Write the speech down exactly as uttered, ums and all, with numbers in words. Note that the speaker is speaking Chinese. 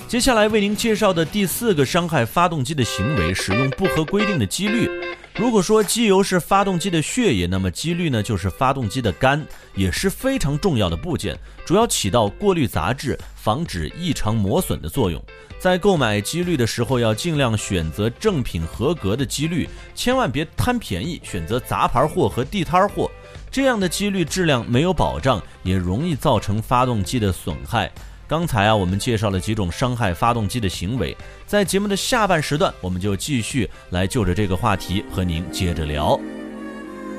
接下来为您介绍的第四个伤害发动机的行为，使用不合规定的机滤。如果说机油是发动机的血液，那么机滤呢就是发动机的肝，也是非常重要的部件，主要起到过滤杂质、防止异常磨损的作用。在购买机滤的时候，要尽量选择正品合格的机滤，千万别贪便宜选择杂牌货和地摊货，这样的机滤质量没有保障，也容易造成发动机的损害。刚才啊，我们介绍了几种伤害发动机的行为，在节目的下半时段，我们就继续来就着这个话题和您接着聊。